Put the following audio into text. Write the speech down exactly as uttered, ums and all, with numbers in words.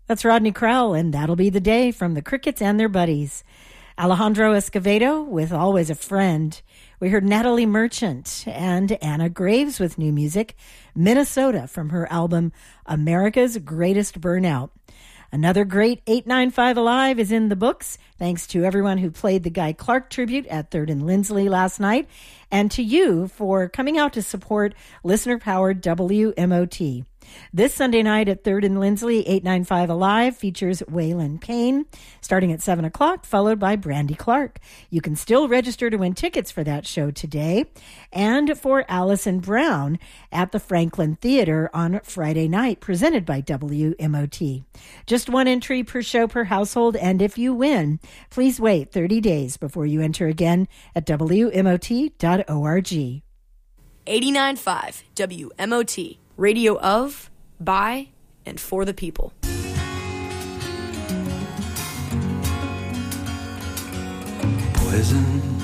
That's Rodney Crowell, and That'll Be the Day from the Crickets and Their Buddies. Alejandro Escovedo with Always a Friend. We heard Natalie Merchant and Anna Graves with new music, Minnesota, from her album America's Greatest Burnout. Another great eight ninety-five Alive is in the books, thanks to everyone who played the Guy Clark tribute at third and Lindsley last night, and to you for coming out to support listener-powered W M O T. This Sunday night at third and Lindsley, eight ninety-five Alive features Waylon Payne, starting at seven o'clock, followed by Brandy Clark. You can still register to win tickets for that show today, and for Allison Brown at the Franklin Theater on Friday night, presented by W M O T. Just one entry per show per household, and if you win, please wait thirty days before you enter again at W M O T dot org. eighty-nine point five W M O T. Radio of, by, and for the people. Poison